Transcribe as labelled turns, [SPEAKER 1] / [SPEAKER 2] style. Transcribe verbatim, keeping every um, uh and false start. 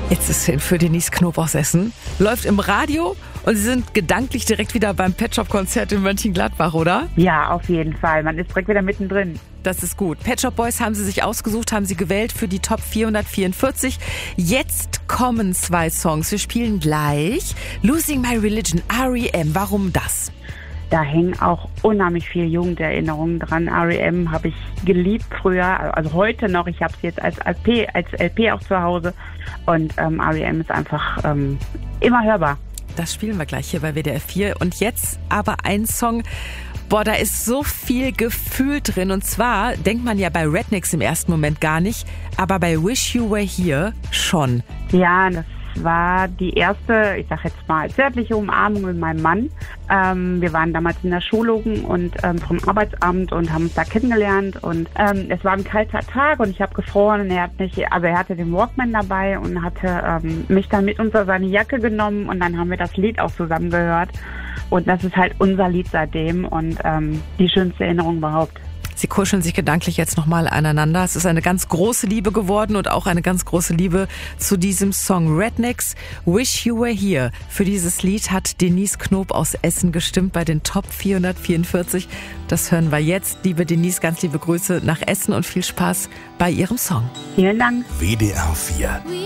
[SPEAKER 1] Jetzt ist Hin für Denise Knob aus Essen. Läuft im Radio und Sie sind gedanklich direkt wieder beim Pet Shop Konzert in Mönchengladbach, oder?
[SPEAKER 2] Ja, auf jeden Fall. Man ist direkt wieder mittendrin.
[SPEAKER 1] Das ist gut. Pet Shop Boys haben Sie sich ausgesucht, haben Sie gewählt für die Top vierhundertvierundvierzig. Jetzt kommen zwei Songs. Wir spielen gleich Losing My Religion, R E M. Warum das?
[SPEAKER 2] Da hängen auch unheimlich viele Jugenderinnerungen dran. R E M habe ich geliebt früher, also heute noch. Ich habe es jetzt als L P, als L P auch zu Hause. Und ähm, R E M ist einfach ähm, immer hörbar.
[SPEAKER 1] Das spielen wir gleich hier bei W D R vier. Und jetzt aber ein Song, boah, da ist so viel Gefühl drin. Und zwar denkt man ja bei Rednecks im ersten Moment gar nicht, aber bei Wish You Were Here schon.
[SPEAKER 2] Ja, das war die erste, ich sag jetzt mal, zärtliche Umarmung mit meinem Mann. Ähm, wir waren damals in der Schulung und ähm, vom Arbeitsamt und haben uns da kennengelernt und ähm, es war ein kalter Tag und ich habe gefroren und er hat mich, also er hatte den Walkman dabei und hatte ähm, mich dann mit unter seine Jacke genommen und dann haben wir das Lied auch zusammen gehört und das ist halt unser Lied seitdem und ähm, die schönste Erinnerung überhaupt.
[SPEAKER 1] Sie kuscheln sich gedanklich jetzt nochmal aneinander. Es ist eine ganz große Liebe geworden und auch eine ganz große Liebe zu diesem Song Rednecks, Wish You Were Here. Für dieses Lied hat Denise Knob aus Essen gestimmt bei den Top vierhundertvierundvierzig. Das hören wir jetzt. Liebe Denise, ganz liebe Grüße nach Essen und viel Spaß bei Ihrem Song.
[SPEAKER 2] Vielen Dank.
[SPEAKER 3] W D R vier.